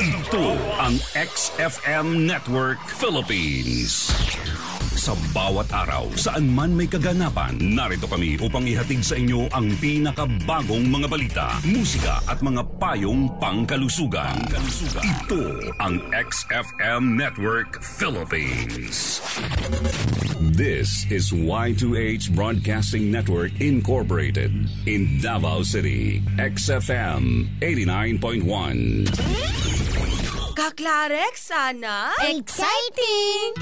Ito ang XFM Network Philippines. Sa bawat araw, saan man may kaganapan, narito kami upang ihatid sa inyo ang pinakabagong mga balita, musika at mga payong pangkalusugan. Ito ang XFM Network Philippines. This is Y2H Broadcasting Network Incorporated in Davao City, XFM 89.1. Kaklarek, sana? Exciting!